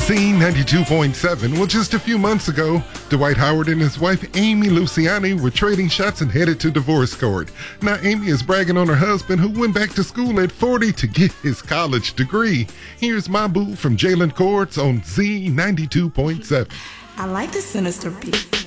Z92.7. Well, just a few months ago, Dwight Howard and his wife, Amy Luciani, were trading shots and headed to divorce court. Now, Amy is bragging on her husband, who went back to school at 40 to get his college degree. Here's my boo from Jalen Courts on Z92.7. I like the sinister beat.